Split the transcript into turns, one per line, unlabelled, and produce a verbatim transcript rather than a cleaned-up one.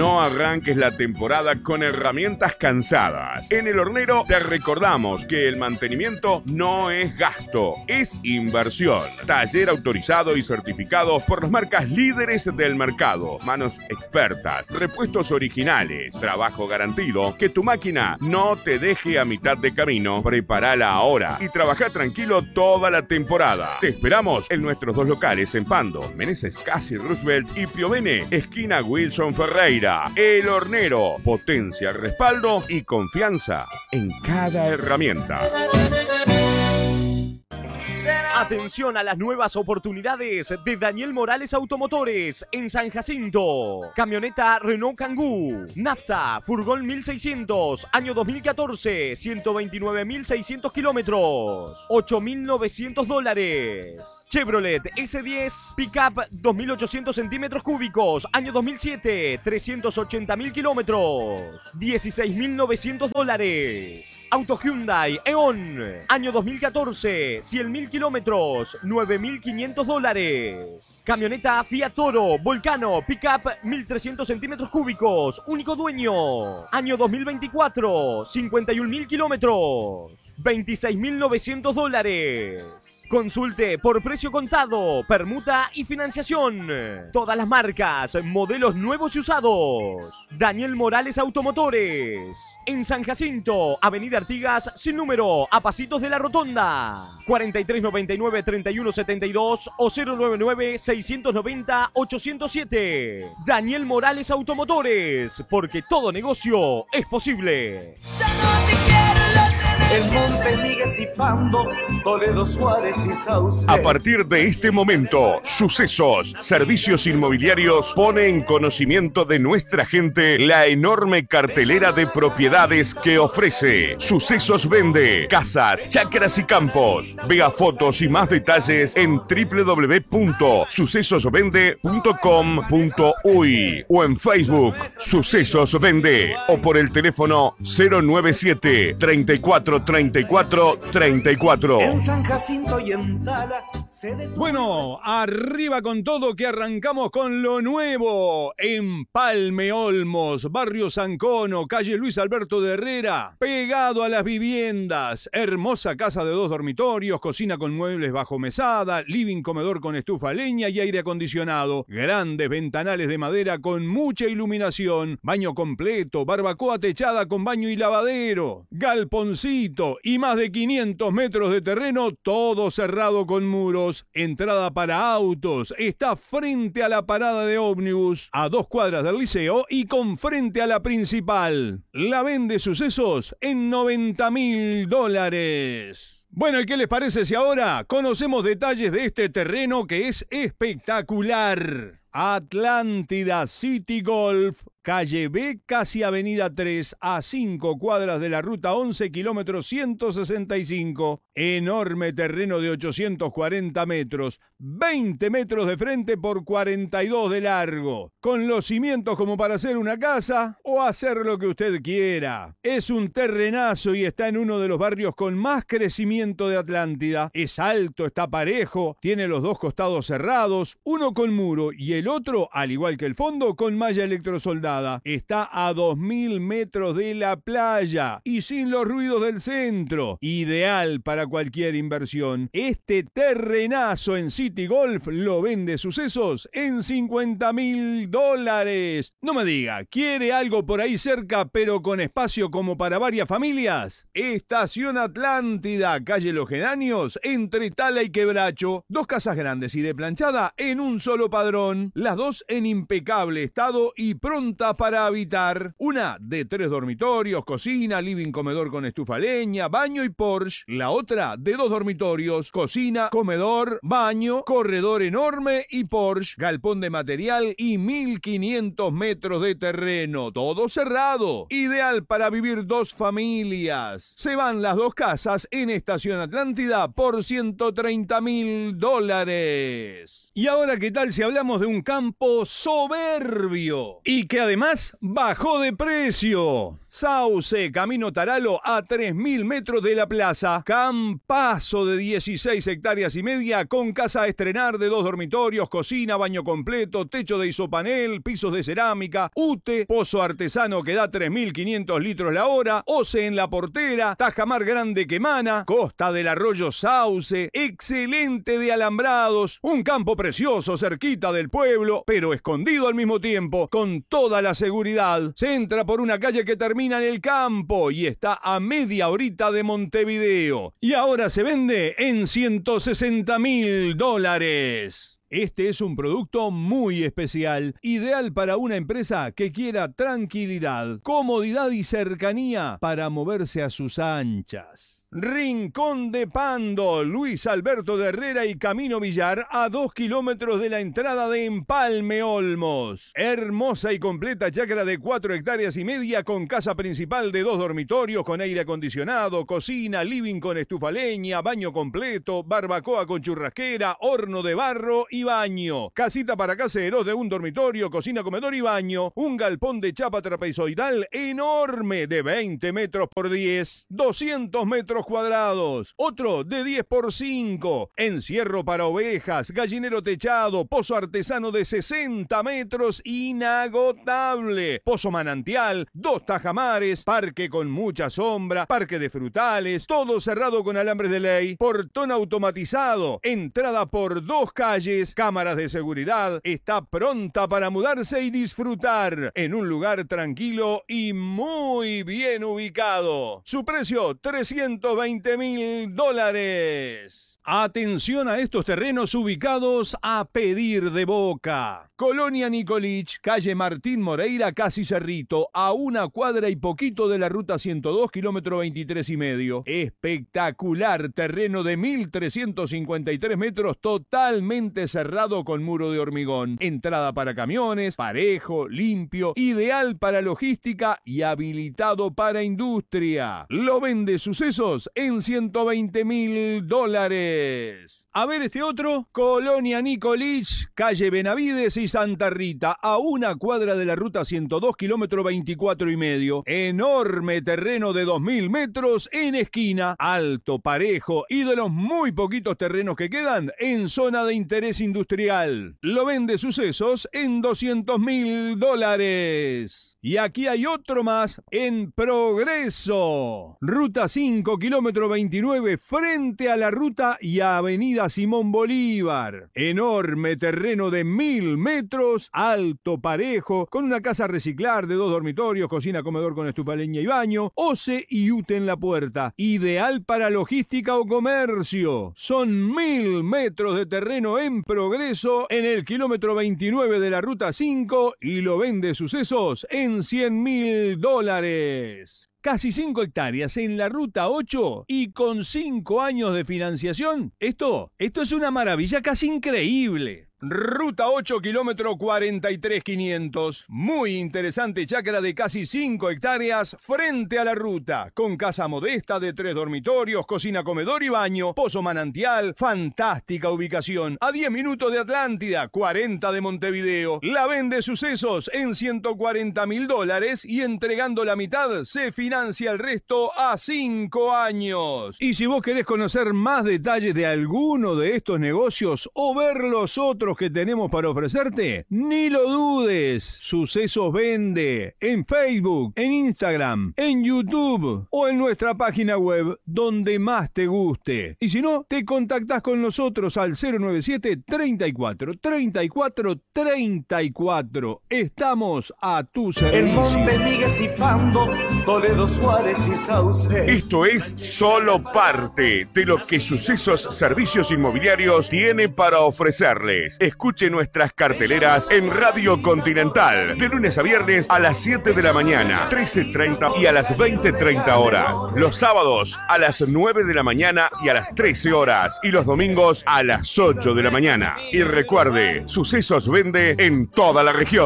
No arranques la temporada con herramientas cansadas. En El Hornero te recordamos que el mantenimiento no es gasto, es inversión. Taller autorizado y certificado por las marcas líderes del mercado. Manos expertas, repuestos originales, trabajo garantido. Que tu máquina no te deje a mitad de camino. Prepárala ahora y trabaja tranquilo toda la temporada. Te esperamos en nuestros dos locales en Pando, Meneses Casi Roosevelt y Piovene, esquina Wilson Ferreira. El Hornero, potencia, respaldo y confianza en cada herramienta.
Atención a las nuevas oportunidades de Daniel Morales Automotores en San Jacinto. Camioneta Renault Kangoo, nafta, furgón mil seiscientos, año dos mil catorce, ciento veintinueve mil seiscientos kilómetros, ocho mil novecientos dólares. Chevrolet ese diez Pickup dos mil ochocientos centímetros cúbicos, año dos mil siete, trescientos ochenta mil kilómetros, dieciséis mil novecientos dólares. Auto Hyundai Eon, año dos mil catorce, cien mil kilómetros, nueve mil quinientos dólares. Camioneta Fiat Toro Volcano Pickup mil trescientos centímetros cúbicos, único dueño, año dos mil veinticuatro, cincuenta y un mil kilómetros, veintiséis mil novecientos dólares. Consulte por precio contado, permuta y financiación. Todas las marcas, modelos nuevos y usados. Daniel Morales Automotores. En San Jacinto, Avenida Artigas, sin número, a pasitos de la Rotonda. cuarenta y tres noventa y nueve, treinta y uno setenta y dos o cero noventa y nueve, seiscientos noventa, ochocientos siete. Daniel Morales Automotores, porque todo negocio es posible.
El Monte Migues y Pando, Toledo, Suárez y Sauce.
A partir de este momento, Sucesos Servicios Inmobiliarios pone en conocimiento de nuestra gente la enorme cartelera de propiedades que ofrece. Sucesos vende casas, chacras y campos. Vea fotos y más detalles en doble u doble u doble u punto sucesos vende punto com punto uy o en Facebook Sucesos Vende o por el teléfono cero nueve siete, treinta y cuatro, treinta y cuatro, treinta y cuatro.
En San Jacinto y en Tala.
Bueno, arriba con todo que arrancamos con lo nuevo en Palme Olmos, barrio Sancono, calle Luis Alberto de Herrera, pegado a las viviendas. Hermosa casa de dos dormitorios, cocina con muebles bajo mesada, living comedor con estufa a leña y aire acondicionado, grandes ventanales de madera con mucha iluminación, baño completo, barbacoa techada con baño y lavadero, galponcito y más de quinientos metros de terreno, todo cerrado con muros, entrada para autos, está frente a la parada de ómnibus, a dos cuadras del liceo y con frente a la principal. La vende Sucesos en noventa mil dólares. Bueno, ¿y qué les parece si ahora conocemos detalles de este terreno que es espectacular? Atlántida City Golf, calle B, casi avenida tres, a cinco cuadras de la ruta once, kilómetro ciento sesenta y cinco. Enorme terreno de ochocientos cuarenta metros, veinte metros de frente por cuarenta y dos de largo, con los cimientos como para hacer una casa o hacer lo que usted quiera. Es un terrenazo y está en uno de los barrios con más crecimiento de Atlántida. Es alto, está parejo, tiene los dos costados cerrados, uno con muro y el otro, al igual que el fondo, con malla electrosoldada. Está a dos mil metros de la playa y sin los ruidos del centro. Ideal para cualquier inversión. Este terrenazo en City Golf lo vende Sucesos en cincuenta mil dólares. No me diga, ¿quiere algo por ahí cerca pero con espacio como para varias familias? Estación Atlántida, calle Los Geranios, entre Tala y Quebracho. Dos casas grandes y de planchada en un solo padrón. Las dos en impecable estado y pronta para habitar. Una de tres dormitorios, cocina, living comedor con estufa a leña, baño y Porsche. La otra de dos dormitorios, cocina, comedor, baño, corredor enorme y Porsche. Galpón de material y mil quinientos metros de terreno. Todo cerrado. Ideal para vivir dos familias. Se van las dos casas en Estación Atlántida por ciento treinta mil dólares. Y ahora, ¿qué tal si hablamos de un campo soberbio y que además además, bajó de precio. Sauce, Camino Taralo, a tres mil metros de la plaza. Campazo de dieciséis hectáreas y media con casa a estrenar de dos dormitorios, cocina, baño completo, techo de isopanel, pisos de cerámica, U T E, pozo artesano que da tres mil quinientos litros la hora, O C E en la portera, tajamar grande que emana, costa del arroyo Sauce, excelente de alambrados, un campo precioso cerquita del pueblo, pero escondido al mismo tiempo, con toda la seguridad. Se entra por una calle que termina en el campo y está a media horita de Montevideo. Y ahora se vende en ciento sesenta mil dólares. Este es un producto muy especial, ideal para una empresa que quiera tranquilidad, comodidad y cercanía para moverse a sus anchas. Rincón de Pando, Luis Alberto de Herrera y Camino Villar, a dos kilómetros de la entrada de Empalme Olmos. Hermosa y completa chacra de cuatro hectáreas y media con casa principal de dos dormitorios con aire acondicionado, cocina, living con estufa leña, baño completo, barbacoa con churrasquera, horno de barro y baño. Casita para caseros de un dormitorio, cocina, comedor y baño. Un galpón de chapa trapezoidal enorme de veinte metros por diez, doscientos metros cuadrados, otro de diez por cinco, encierro para ovejas, gallinero techado, pozo artesano de sesenta metros, inagotable, pozo manantial, dos tajamares, parque con mucha sombra, parque de frutales, todo cerrado con alambres de ley, portón automatizado, entrada por dos calles, cámaras de seguridad, está pronta para mudarse y disfrutar en un lugar tranquilo y muy bien ubicado. Su precio, trescientos veinte mil dólares. Atención a estos terrenos ubicados a pedir de boca. Colonia Nicolich, calle Martín Moreira, casi Cerrito, a una cuadra y poquito de la ruta ciento dos, kilómetro veintitrés y medio. Espectacular terreno de mil trescientos cincuenta y tres metros, totalmente cerrado con muro de hormigón. Entrada para camiones, parejo, limpio, ideal para logística y habilitado para industria. Lo vende Sucesos en ciento veinte mil dólares. A ver este otro, Colonia Nicolich, calle Benavides y Santa Rita, a una cuadra de la ruta ciento dos, kilómetro veinticuatro y medio. Enorme terreno de dos mil metros en esquina, alto, parejo y de los muy poquitos terrenos que quedan en zona de interés industrial. Lo vende Sucesos en doscientos mil dólares. Y aquí hay otro más en Progreso. Ruta cinco, kilómetro veintinueve, frente a la ruta y a Avenida Simón Bolívar. Enorme terreno de mil metros, alto, parejo, con una casa a reciclar de dos dormitorios, cocina, comedor con estufa leña y baño, O C E y U T E en la puerta. Ideal para logística o comercio. Son mil metros de terreno en Progreso en el kilómetro veintinueve de la ruta cinco y lo vende Sucesos en cien mil dólares. Casi cinco hectáreas en la ruta ocho y con cinco años de financiación. Esto, esto es una maravilla casi increíble. Ruta ocho, kilómetro cuarenta y tres mil quinientos. Muy interesante chacra de casi cinco hectáreas frente a la ruta, con casa modesta de tres dormitorios, cocina, comedor y baño, pozo manantial, fantástica ubicación, a diez minutos de Atlántida, cuarenta de Montevideo. La vende Sucesos en ciento cuarenta mil dólares y entregando la mitad se financia el resto a cinco años. Y si vos querés conocer más detalles de alguno de estos negocios o ver los otros que tenemos para ofrecerte, ni lo dudes. Sucesos vende en Facebook, en Instagram, en YouTube o en nuestra página web, donde más te guste. Y si no, te contactás con nosotros al cero noventa y siete, treinta y cuatro, treinta y cuatro, treinta y cuatro. Estamos a tu servicio.
El Monte Migues y Pando, Toledo, Suárez y Sauce.
Esto es solo parte de lo que Sucesos Servicios Inmobiliarios tiene para ofrecerles. Escuche nuestras carteleras en Radio Continental, de lunes a viernes a las siete de la mañana, trece treinta y a las veinte treinta horas. Los sábados a las nueve de la mañana y a las trece horas. Y los domingos a las ocho de la mañana. Y recuerde, Sucesos vende en toda la región.